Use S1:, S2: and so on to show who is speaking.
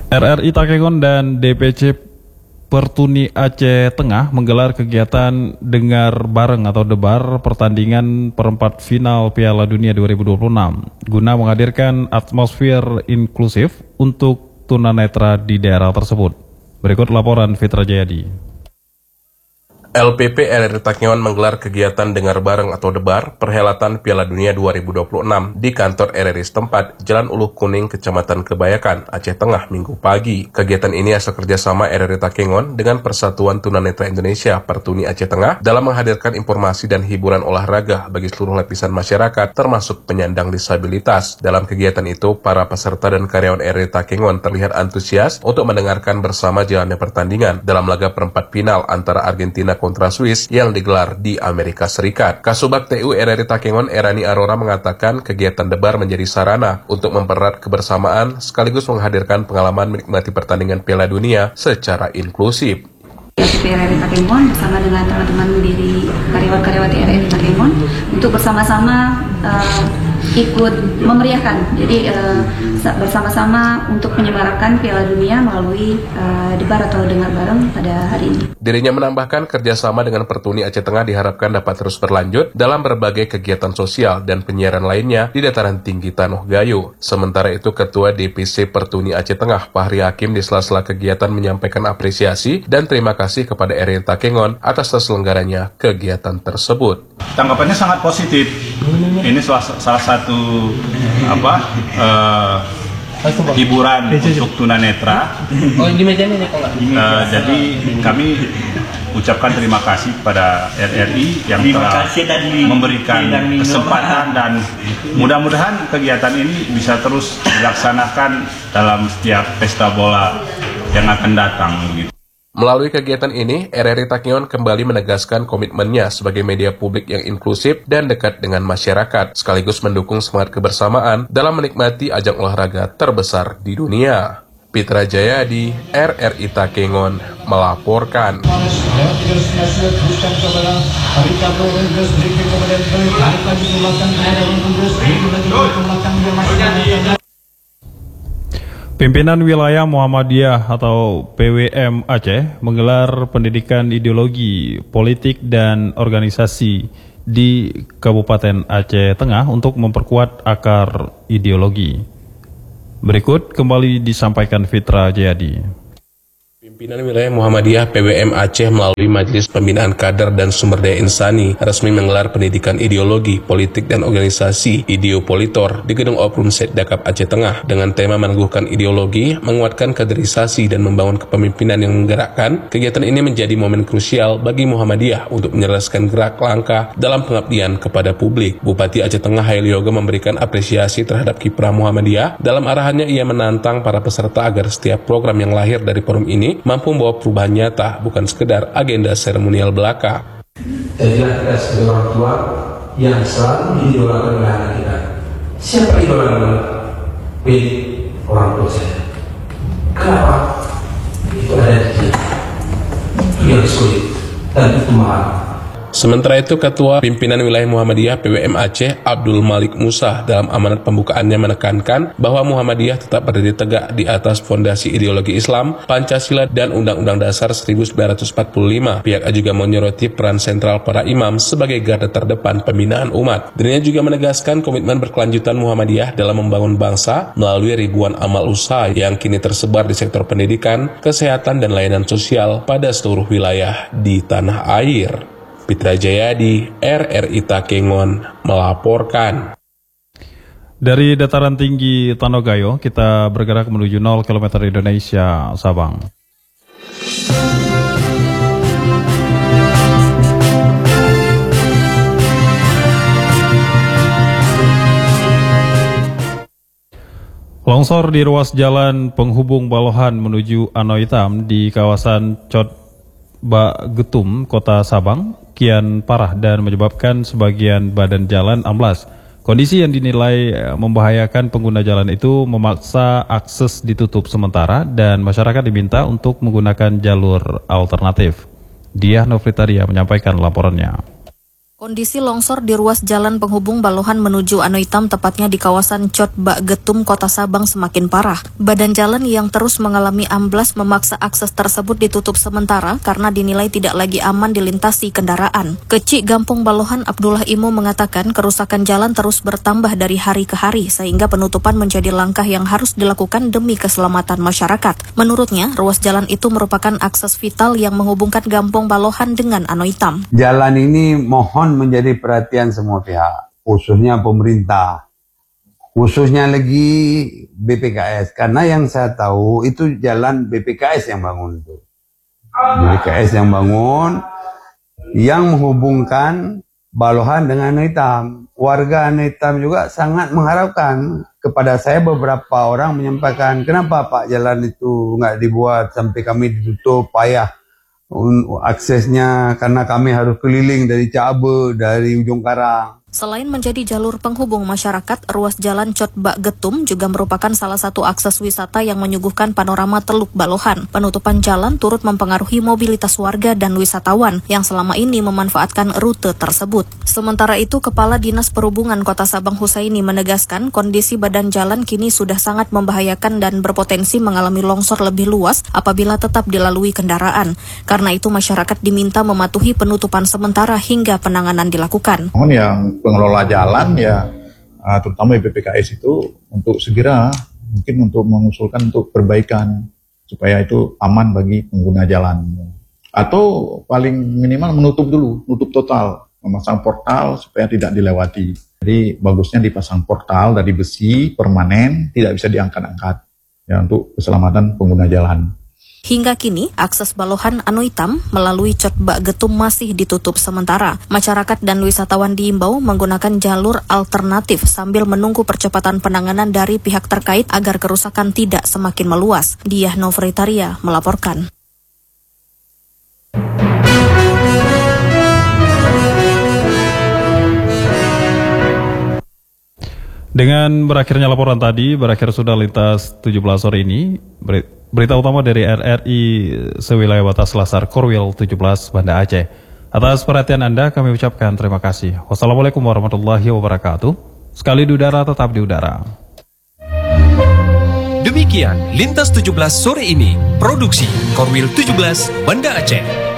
S1: RRI Takengon dan DPC Pertuni Aceh Tengah menggelar kegiatan dengar bareng atau debar pertandingan perempat final Piala Dunia 2026 guna menghadirkan atmosfer inklusif untuk tunanetra di daerah tersebut. Berikut laporan Fitra Jayadi.
S2: LPP RRI Takengon menggelar kegiatan dengar bareng atau debar perhelatan Piala Dunia 2026 di kantor RRI setempat, Jalan Uluh Kuning, Kecamatan Kebayakan, Aceh Tengah, Minggu pagi. Kegiatan ini hasil kerjasama RRI Takengon dengan Persatuan Tunanetra Indonesia Pertuni Aceh Tengah dalam menghadirkan informasi dan hiburan olahraga bagi seluruh lapisan masyarakat, termasuk penyandang disabilitas. Dalam kegiatan itu, para peserta dan karyawan RRI Takengon terlihat antusias untuk mendengarkan bersama jalannya pertandingan dalam laga perempat final antara Argentina kontra Swiss yang digelar di Amerika Serikat. Kasubag TU RRI Takengon Erani Arora mengatakan kegiatan debar menjadi sarana untuk mempererat kebersamaan sekaligus menghadirkan pengalaman menikmati pertandingan Piala Dunia secara inklusif.
S3: RRI Takengon bersama dengan teman-teman dari karyawan-karyawati RRI Takengon untuk bersama-sama ikut memeriahkan, jadi bersama-sama untuk menyemarakan Piala Dunia melalui debar atau dengar bareng pada hari ini.
S2: Dirinya menambahkan kerjasama dengan Pertuni Aceh Tengah diharapkan dapat terus berlanjut dalam berbagai kegiatan sosial dan penyiaran lainnya di dataran tinggi Tanuh Gayo. Sementara itu, Ketua DPC Pertuni Aceh Tengah Fahri Hakim di sela-sela kegiatan menyampaikan apresiasi dan terima kasih kepada RRI Takengon atas terselenggaranya kegiatan tersebut.
S4: Tanggapannya sangat positif. Ini salah satu hiburan untuk tunanetra. Jadi kami ucapkan terima kasih pada RRI yang telah memberikan kesempatan, dan mudah-mudahan kegiatan ini bisa terus dilaksanakan dalam setiap pesta bola yang akan datang.
S2: Melalui kegiatan ini, RRI Takengon kembali menegaskan komitmennya sebagai media publik yang inklusif dan dekat dengan masyarakat, sekaligus mendukung semangat kebersamaan dalam menikmati ajang olahraga terbesar di dunia. Fitra Jayadi, RRI Takengon, melaporkan.
S1: Pimpinan Wilayah Muhammadiyah atau PWM Aceh menggelar pendidikan ideologi, politik, dan organisasi di Kabupaten Aceh Tengah untuk memperkuat akar ideologi. Berikut kembali disampaikan Fitra Jayadi.
S2: Pimpinan Wilayah Muhammadiyah PWM Aceh melalui Majelis Pembinaan Kader dan Sumber Daya Insani resmi menggelar pendidikan ideologi, politik, dan organisasi Ideopolitor di Gedung Oprum Setdakap Aceh Tengah dengan tema meneguhkan ideologi, menguatkan kaderisasi, dan membangun kepemimpinan yang menggerakkan. Kegiatan ini menjadi momen krusial bagi Muhammadiyah untuk menyelesaikan gerak langkah dalam pengabdian kepada publik. Bupati Aceh Tengah Hail Yoga memberikan apresiasi terhadap kiprah Muhammadiyah. Dalam arahannya ia menantang para peserta agar setiap program yang lahir dari forum ini mampu membawa perubahan nyata, bukan sekedar agenda seremonial belaka.
S5: Jadilah kita sebagai orang tua yang selalu diidolakan oleh anak kita. Siapa idola kita? Orang tua saya. Kenapa? Itu ada di sini. Yang sulit dan itu mahal.
S2: Sementara itu, Ketua Pimpinan Wilayah Muhammadiyah PWM Aceh, Abdul Malik Musa, dalam amanat pembukaannya menekankan bahwa Muhammadiyah tetap berdiri tegak di atas fondasi ideologi Islam, Pancasila, dan Undang-Undang Dasar 1945. Pihaknya juga menyoroti peran sentral para imam sebagai garda terdepan pembinaan umat. Dirinya juga menegaskan komitmen berkelanjutan Muhammadiyah dalam membangun bangsa melalui ribuan amal usaha yang kini tersebar di sektor pendidikan, kesehatan, dan layanan sosial pada seluruh wilayah di tanah air. Fitra Jayadi, RRI Takengon, melaporkan.
S1: Dari dataran tinggi Tanuh Gayo, kita bergerak menuju 0 km Indonesia, Sabang. Longsor di ruas jalan penghubung Balohan menuju Anoitam di kawasan Cotbagetum, Kota Sabang, kian parah dan menyebabkan sebagian badan jalan amblas. Kondisi yang dinilai membahayakan pengguna jalan itu memaksa akses ditutup sementara dan masyarakat diminta untuk menggunakan jalur alternatif. Diah Novitaria menyampaikan laporannya.
S6: Kondisi longsor di ruas jalan penghubung Balohan menuju Anoitam, tepatnya di kawasan Cot Bak Getum, Kota Sabang, semakin parah. Badan jalan yang terus mengalami amblas memaksa akses tersebut ditutup sementara karena dinilai tidak lagi aman dilintasi kendaraan. Kecik Gampung Balohan Abdullah Imo mengatakan kerusakan jalan terus bertambah dari hari ke hari sehingga penutupan menjadi langkah yang harus dilakukan demi keselamatan masyarakat. Menurutnya, ruas jalan itu merupakan akses vital yang menghubungkan Gampung Balohan dengan Anoitam.
S7: Jalan ini mohon menjadi perhatian semua pihak, khususnya pemerintah, khususnya lagi BPKS, karena yang saya tahu itu jalan BPKS yang bangun itu. BPKS yang bangun, yang menghubungkan Balohan dengan Anoitam. Warga Anoitam juga sangat mengharapkan. Kepada saya beberapa orang menyampaikan, kenapa Pak jalan itu nggak dibuat sampai kami ditutup, payah aksesnya karena kami harus keliling dari Cabe, dari Ujung Karang.
S6: Selain menjadi jalur penghubung masyarakat, ruas jalan Cot Bak Getum juga merupakan salah satu akses wisata yang menyuguhkan panorama Teluk Balohan. Penutupan jalan turut mempengaruhi mobilitas warga dan wisatawan yang selama ini memanfaatkan rute tersebut. Sementara itu, Kepala Dinas Perhubungan Kota Sabang Husaini menegaskan kondisi badan jalan kini sudah sangat membahayakan dan berpotensi mengalami longsor lebih luas apabila tetap dilalui kendaraan. Karena itu, masyarakat diminta mematuhi penutupan sementara hingga penanganan dilakukan.
S8: Yang pengelola jalan ya, terutama BPKS itu untuk segera mungkin untuk mengusulkan untuk perbaikan supaya itu aman bagi pengguna jalan. Atau paling minimal menutup dulu, nutup total, memasang portal supaya tidak dilewati. Jadi bagusnya dipasang portal dari besi permanen, tidak bisa diangkat-angkat ya untuk keselamatan pengguna jalan.
S6: Hingga kini, akses Balohan Anoitam melalui Cot Bak Getum masih ditutup sementara. Masyarakat dan wisatawan diimbau menggunakan jalur alternatif sambil menunggu percepatan penanganan dari pihak terkait agar kerusakan tidak semakin meluas. Diah Novritaria melaporkan.
S1: Dengan berakhirnya laporan tadi, berakhir sudah lintas 17 sore ini. Berita utama dari RRI sewilayah batas Lasar Korwil 17 Banda Aceh. Atas perhatian Anda kami ucapkan terima kasih. Wassalamualaikum warahmatullahi wabarakatuh. Sekali di udara tetap di udara.
S9: Demikian Lintas 17 sore ini. Produksi Korwil 17 Banda Aceh.